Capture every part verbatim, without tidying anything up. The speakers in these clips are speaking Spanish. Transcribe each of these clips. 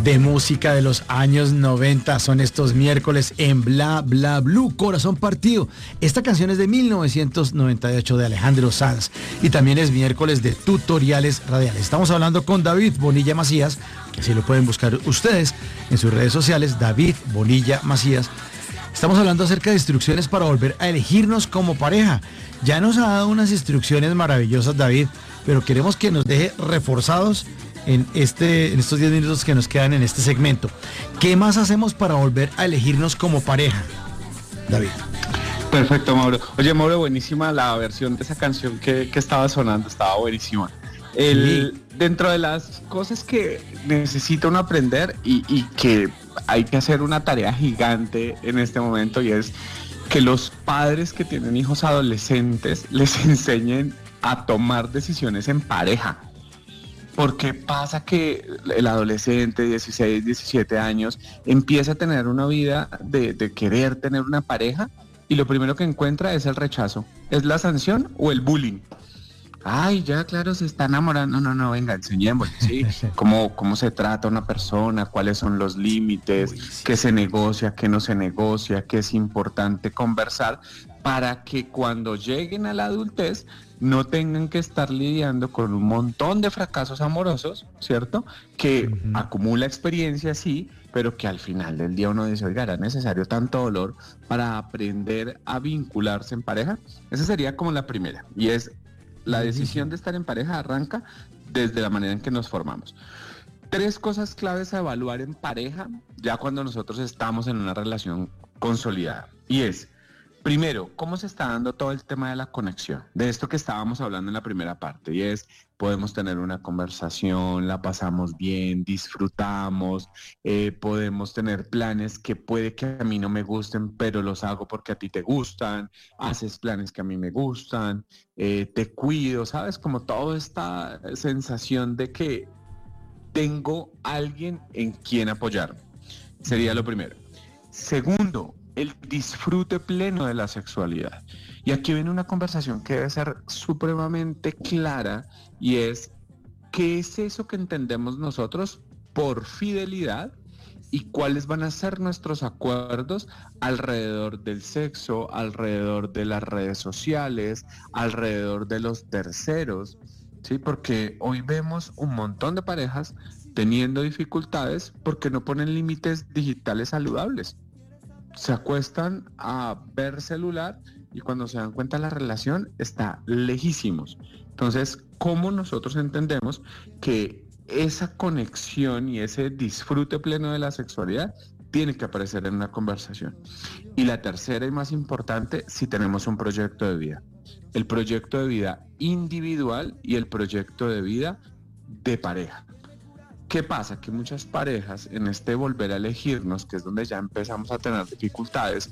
de música de los años noventa. Son estos miércoles en Bla Bla Blue, Corazón Partido. Esta canción es de mil novecientos noventa y ocho de Alejandro Sanz y también es miércoles de tutoriales radiales. Estamos hablando con David Bonilla Macías, que así lo pueden buscar ustedes en sus redes sociales, David Bonilla Macías. Estamos hablando acerca de instrucciones para volver a elegirnos como pareja. Ya nos ha dado unas instrucciones maravillosas, David, pero queremos que nos deje reforzados en, este, en estos diez minutos que nos quedan en este segmento. ¿Qué más hacemos para volver a elegirnos como pareja, David? Perfecto, Mauro. Oye, Mauro, buenísima la versión de esa canción que, que estaba sonando, estaba buenísima. El, sí. Dentro de las cosas que necesita uno aprender y, y que hay que hacer una tarea gigante en este momento, y es que los padres que tienen hijos adolescentes les enseñen a tomar decisiones en pareja. Porque pasa que el adolescente, dieciséis, diecisiete años, empieza a tener una vida de, de querer tener una pareja y lo primero que encuentra es el rechazo. ¿Es la sanción o el bullying? Ay, ya, claro, se está enamorando. No, no, no, venga, enseñémosle, ¿sí? ¿Cómo, cómo se trata una persona? ¿Cuáles son los límites? Uy, sí. ¿Qué se negocia? ¿Qué no se negocia? ¿Qué es importante conversar? Para que cuando lleguen a la adultez no tengan que estar lidiando con un montón de fracasos amorosos, ¿cierto? Que uh-huh. acumula experiencia, sí, pero que al final del día uno dice, oiga, ¿era necesario tanto dolor para aprender a vincularse en pareja? Esa sería como la primera, y es la decisión de estar en pareja arranca desde la manera en que nos formamos. Tres cosas claves a evaluar en pareja ya cuando nosotros estamos en una relación consolidada, y es: primero, ¿cómo se está dando todo el tema de la conexión? De esto que estábamos hablando en la primera parte, y es, podemos tener una conversación, la pasamos bien, disfrutamos, eh, podemos tener planes que puede que a mí no me gusten, pero los hago porque a ti te gustan, haces planes que a mí me gustan, eh, te cuido, ¿sabes? Como toda esta sensación de que tengo alguien en quien apoyarme. Sería lo primero. Segundo, el disfrute pleno de la sexualidad. Y aquí viene una conversación que debe ser supremamente clara, y es: ¿qué es eso que entendemos nosotros por fidelidad? ¿Y cuáles van a ser nuestros acuerdos alrededor del sexo, alrededor de las redes sociales, alrededor de los terceros? ¿Sí? Porque hoy vemos un montón de parejas teniendo dificultades porque no ponen límites digitales saludables. Se acuestan a ver celular y cuando se dan cuenta la relación está lejísimos. Entonces, ¿cómo nosotros entendemos que esa conexión y ese disfrute pleno de la sexualidad tiene que aparecer en una conversación? Y la tercera y más importante, si tenemos un proyecto de vida. El proyecto de vida individual y el proyecto de vida de pareja. ¿Qué pasa? Que muchas parejas en este volver a elegirnos, que es donde ya empezamos a tener dificultades,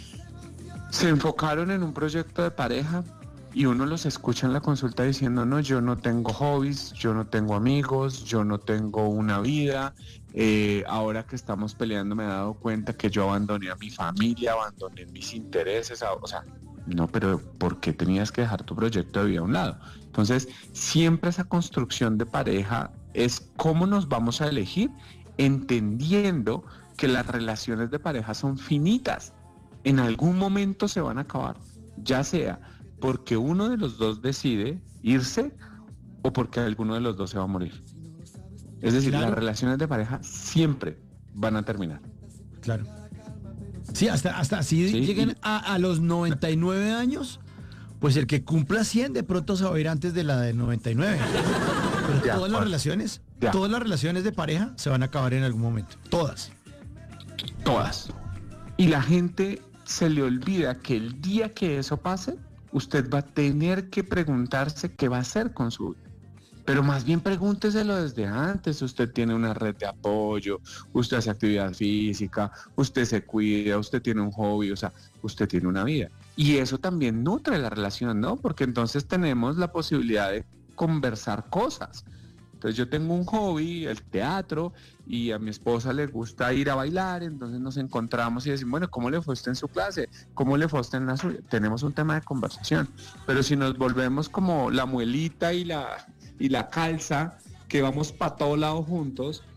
se enfocaron en un proyecto de pareja y uno los escucha en la consulta diciendo, no, yo no tengo hobbies, yo no tengo amigos, yo no tengo una vida, eh, ahora que estamos peleando me he dado cuenta que yo abandoné a mi familia, abandoné mis intereses, o sea, no, pero ¿por qué tenías que dejar tu proyecto de vida a un lado? Entonces, siempre esa construcción de pareja es cómo nos vamos a elegir, entendiendo que las relaciones de pareja son finitas. En algún momento se van a acabar, ya sea porque uno de los dos decide irse o porque alguno de los dos se va a morir. Es decir, claro, las relaciones de pareja siempre van a terminar. Claro. Sí, hasta, hasta así sí, lleguen y... a, a los noventa y nueve años, pues el que cumpla cien de pronto se va a ir antes de la de noventa y nueve. Pero ya, todas las relaciones, ya. todas las relaciones de pareja se van a acabar en algún momento. Todas. Todas. Y la gente se le olvida que el día que eso pase, usted va a tener que preguntarse qué va a hacer con su vida. Pero más bien pregúnteselo desde antes. Usted tiene una red de apoyo, usted hace actividad física, usted se cuida, usted tiene un hobby, o sea, usted tiene una vida. Y eso también nutre la relación, ¿no? Porque entonces tenemos la posibilidad de conversar cosas. Entonces yo tengo un hobby, el teatro, y a mi esposa le gusta ir a bailar, entonces nos encontramos y decimos, bueno, ¿cómo le fue usted en su clase? ¿Cómo le fue usted en la suya? Tenemos un tema de conversación. Pero si nos volvemos como la muelita y la, y la calza, que vamos para todos lados juntos,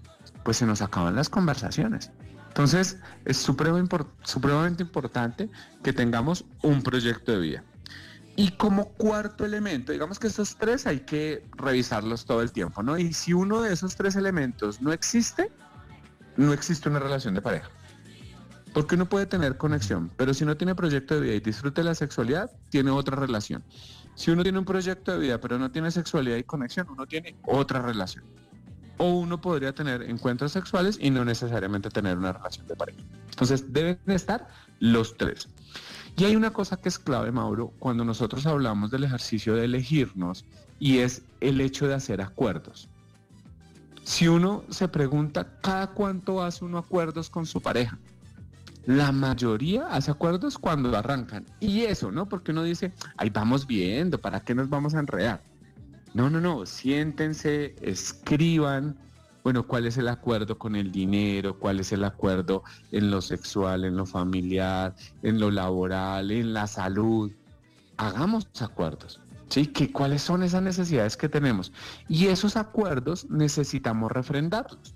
pues se nos acaban las conversaciones. Entonces, es supremamente importante que tengamos un proyecto de vida. Y como cuarto elemento, digamos que estos tres hay que revisarlos todo el tiempo, ¿no? Y si uno de esos tres elementos no existe, no existe una relación de pareja. Porque uno puede tener conexión, pero si no tiene proyecto de vida y disfruta de la sexualidad, tiene otra relación. Si uno tiene un proyecto de vida, pero no tiene sexualidad y conexión, uno tiene otra relación. O uno podría tener encuentros sexuales y no necesariamente tener una relación de pareja. Entonces, deben estar los tres. Y hay una cosa que es clave, Mauro, cuando nosotros hablamos del ejercicio de elegirnos, y es el hecho de hacer acuerdos. Si uno se pregunta, ¿cada cuánto hace uno acuerdos con su pareja? La mayoría hace acuerdos cuando arrancan. Y eso, ¿no? Porque uno dice, ahí vamos viendo, ¿para qué nos vamos a enredar? No, no, no, siéntense, escriban, bueno, cuál es el acuerdo con el dinero, cuál es el acuerdo en lo sexual, en lo familiar, en lo laboral, en la salud. Hagamos acuerdos, ¿sí? ¿Qué, cuáles son esas necesidades que tenemos? Y esos acuerdos necesitamos refrendarlos.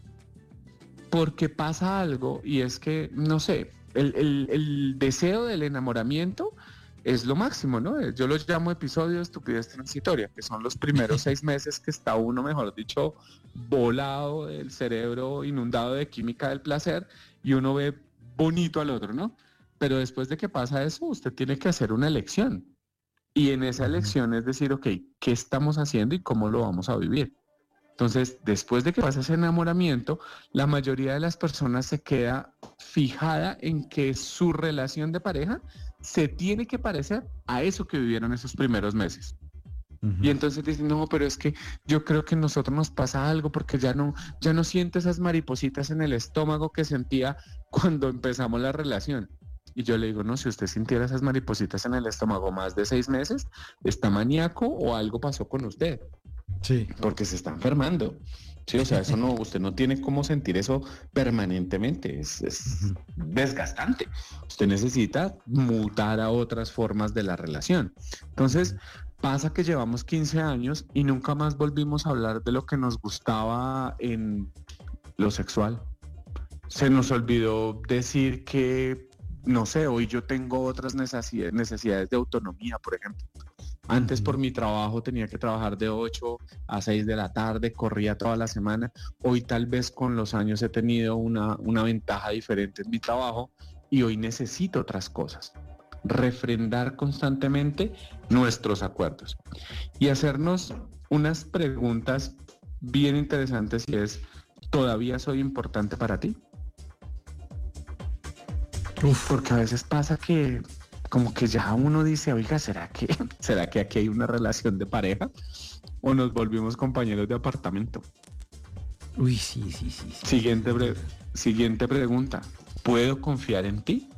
Porque pasa algo y es que, no sé, el, el, el deseo del enamoramiento es lo máximo, ¿no? Yo los llamo episodio de estupidez transitoria, que son los primeros seis meses que está uno, mejor dicho, volado del cerebro, inundado de química del placer, y uno ve bonito al otro, ¿no? Pero después de que pasa eso, usted tiene que hacer una elección. Y en esa elección es decir, ok, ¿qué estamos haciendo y cómo lo vamos a vivir? Entonces, después de que pasa ese enamoramiento, la mayoría de las personas se queda fijada en que su relación de pareja se tiene que parecer a eso que vivieron esos primeros meses. Uh-huh. Y entonces dicen, no, pero es que yo creo que a nosotros nos pasa algo porque ya no, ya no siento esas maripositas en el estómago que sentía cuando empezamos la relación. Y yo le digo, no, si usted sintiera esas maripositas en el estómago más de seis meses, ¿está maníaco o algo pasó con usted? Sí. Porque se está enfermando. Sí, o sea, eso no, usted no tiene cómo sentir eso permanentemente, es, es uh-huh. desgastante. Usted necesita mutar a otras formas de la relación. Entonces, pasa que llevamos quince años y nunca más volvimos a hablar de lo que nos gustaba en lo sexual. Se nos olvidó decir que, no sé, hoy yo tengo otras necesidades, necesidades de autonomía, por ejemplo. Antes por mi trabajo tenía que trabajar de ocho a seis de la tarde, corría toda la semana. Hoy tal vez con los años he tenido una, una ventaja diferente en mi trabajo y hoy necesito otras cosas. Refrendar constantemente nuestros acuerdos y hacernos unas preguntas bien interesantes y es, ¿todavía soy importante para ti? Uf. Porque a veces pasa que como que ya uno dice, oiga, ¿será que, ¿será que aquí hay una relación de pareja? ¿O nos volvimos compañeros de apartamento? Uy, sí, sí, sí. sí. Siguiente, pre- siguiente pregunta, ¿puedo confiar en ti?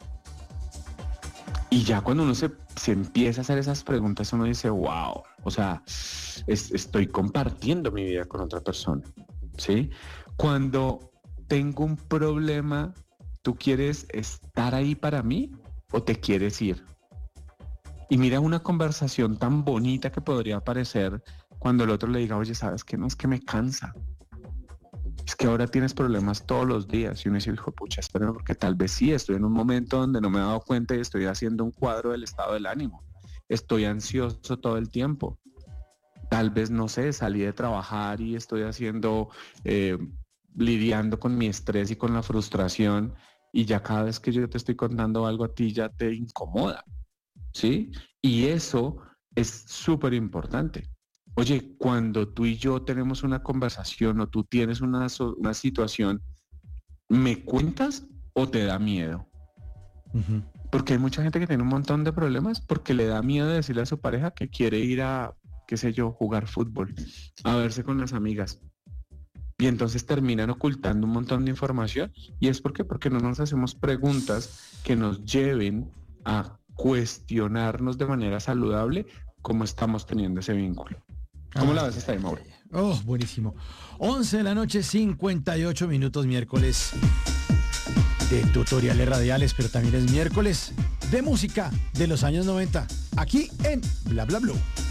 Y ya cuando uno se, se empieza a hacer esas preguntas, uno dice, wow, o sea, es, estoy compartiendo mi vida con otra persona, ¿sí? Cuando tengo un problema, ¿tú quieres estar ahí para mí o te quieres ir? Y mira una conversación tan bonita que podría parecer cuando el otro le diga, oye, ¿sabes qué? No, es que me cansa. Es que ahora tienes problemas todos los días. Y uno dice, hijo, pucha, espera, porque tal vez sí, estoy en un momento donde no me he dado cuenta y estoy haciendo un cuadro del estado del ánimo. Estoy ansioso todo el tiempo. Tal vez, no sé, salí de trabajar y estoy haciendo, eh, lidiando con mi estrés y con la frustración. Y ya cada vez que yo te estoy contando algo a ti ya te incomoda, ¿sí? Y eso es súper importante. Oye, cuando tú y yo tenemos una conversación o tú tienes una, una situación, ¿me cuentas o te da miedo? Uh-huh. Porque hay mucha gente que tiene un montón de problemas porque le da miedo decirle a su pareja que quiere ir a, qué sé yo, jugar fútbol, a verse con las amigas. Y entonces terminan ocultando un montón de información. ¿Y es por qué? Porque no nos hacemos preguntas que nos lleven a cuestionarnos de manera saludable cómo estamos teniendo ese vínculo. ¿Cómo ah, la ves hasta ahí, Mauro? Oh, buenísimo. once de la noche, cincuenta y ocho minutos, miércoles de tutoriales radiales, pero también es miércoles de música de los años noventa, aquí en Bla Bla Blue.